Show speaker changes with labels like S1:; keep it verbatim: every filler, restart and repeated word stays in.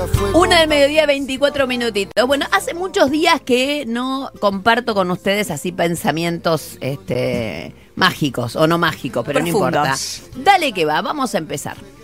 S1: Una del mediodía, veinticuatro minutitos. Bueno, hace muchos días que no comparto con ustedes así pensamientos este, mágicos o no mágicos, pero
S2: Profundos.
S1: no importa. Dale que va, vamos a empezar.